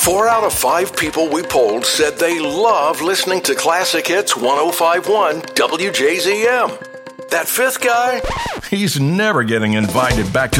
4 out of 5 people we polled said they love listening to Classic Hits 105.1 WJZM. That fifth guy, he's never getting invited back to